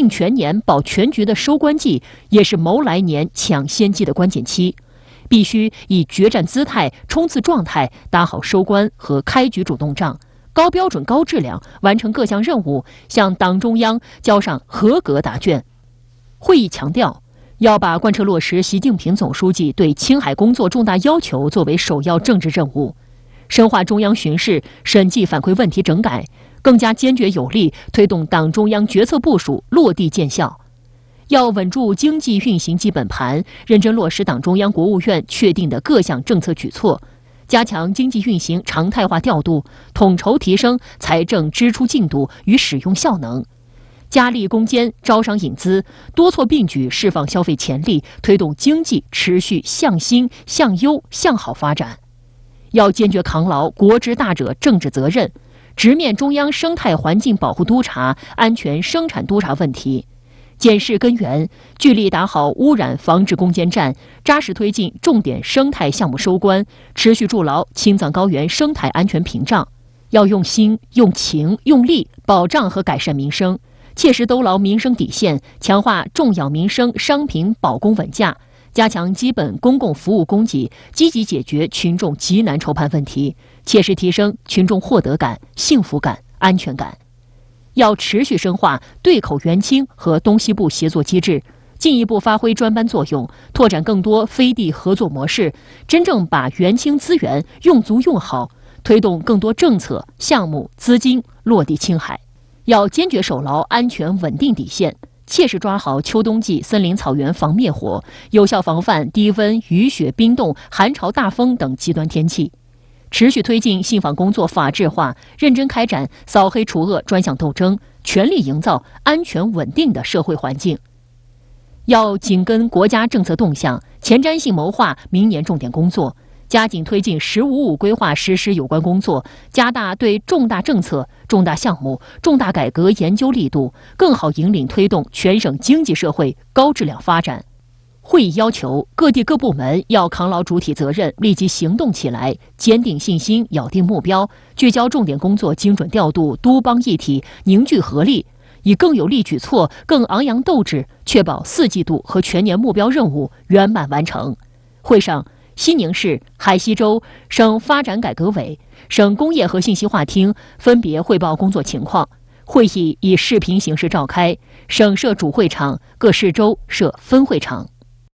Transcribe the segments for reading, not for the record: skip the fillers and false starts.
定全年保全局的收官季，也是谋来年抢先机的关键期。必须以决战姿态、冲刺状态打好收官和开局主动仗，高标准、高质量完成各项任务，向党中央交上合格答卷。会议强调，要把贯彻落实习近平总书记对青海工作重大要求作为首要政治任务，深化中央巡视、审计反馈问题整改，更加坚决有力推动党中央决策部署落地见效。要稳住经济运行基本盘，认真落实党中央、国务院确定的各项政策举措，加强经济运行常态化调度，统筹提升财政支出进度与使用效能，加力攻坚招商引资，多措并举释放消费潜力，推动经济持续向新、向优、向好发展。要坚决扛牢国之大者政治责任，直面中央生态环境保护督查、安全生产督查问题，检视根源，聚力打好污染防治攻坚战，扎实推进重点生态项目收官，持续筑牢青藏高原生态安全屏障。要用心、用情、用力保障和改善民生，切实兜牢民生底线，强化重要民生商品保供稳价，加强基本公共服务供给，积极解决群众急难愁盼问题，切实提升群众获得感、幸福感、安全感。要持续深化对口援青和东西部协作机制，进一步发挥专班作用，拓展更多非地合作模式，真正把援青资源用足用好，推动更多政策、项目、资金落地青海。要坚决守牢安全稳定底线，切实抓好秋冬季森林草原防灭火，有效防范低温、雨雪、冰冻、寒潮、大风等极端天气。持续推进信访工作法治化，认真开展扫黑除恶专项斗争，全力营造安全稳定的社会环境。要紧跟国家政策动向，前瞻性谋划明年重点工作，加紧推进“十五五”规划实施有关工作，加大对重大政策、重大项目、重大改革研究力度，更好引领推动全省经济社会高质量发展。会议要求各地各部门要扛牢主体责任，立即行动起来，坚定信心，咬定目标，聚焦重点工作，精准调度，督帮一体，凝聚合力，以更有力举措、更昂扬斗志，确保4季度和全年目标任务圆满完成。会上，西宁市、海西州省发展改革委、省工业和信息化厅分别汇报工作情况。会议以视频形式召开，省设主会场，各市州设分会场。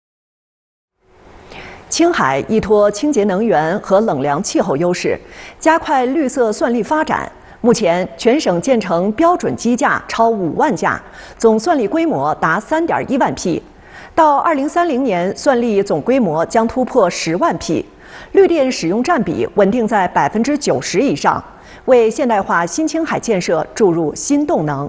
青海依托清洁能源和冷凉气候优势，加快绿色算力发展。目前，全省建成标准机架超5万架，总算力规模达3.1万匹。到2030年，算力总规模将突破10万匹，绿电使用占比稳定在90%以上，为现代化新青海建设注入新动能。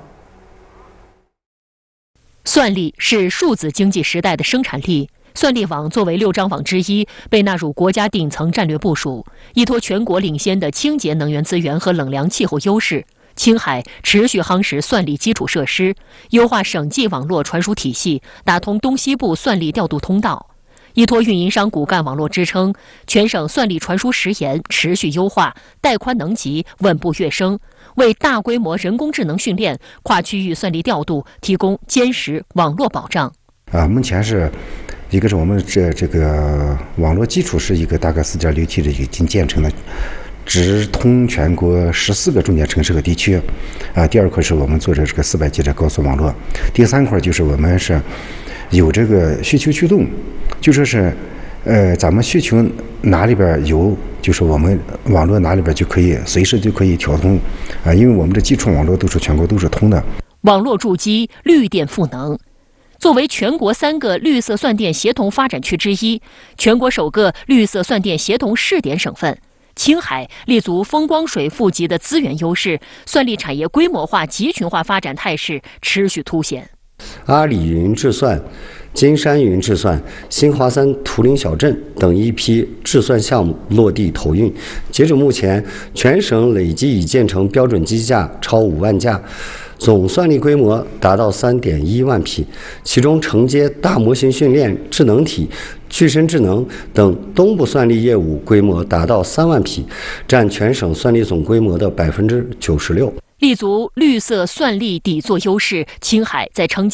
算力是数字经济时代的生产力。算力网作为6张网之一，被纳入国家顶层战略部署。依托全国领先的清洁能源资源和冷凉气候优势，青海持续夯实算力基础设施，优化省际网络传输体系，打通东西部算力调度通道。依托运营商骨干网络支撑，全省算力传输时延持续优化，带宽能级稳步跃升，为大规模人工智能训练、跨区域算力调度提供坚实网络保障。 目前是一个是我们这个网络基础是一个大概4.6T 的已经建成了，直通全国14个重点城市和地区。第二块是我们做的这个400G 的高速网络。第3块就是我们是有这个需求驱动，就说是咱们需求哪里边有，就是我们网络哪里边就可以随时就可以调通因为我们的基础网络都是全国都是通的。 网络筑基，绿电赋能。作为全国3个绿色算电协同发展区之一，全国首个绿色算电协同试点省份，青海立足风光水富集的资源优势，算力产业规模化集群化发展态势持续凸显。 阿里云智算、金山云智算、新华3图灵小镇等一批智算项目落地投运。截止目前，全省累计已建成标准机架超5万架，总算力规模达到3.1万匹，其中承接大模型训练、智能体、具身智能等东部算力业务规模达到3万匹，占全省算力总规模的96%。 立足绿色算力底座优势，青海在承接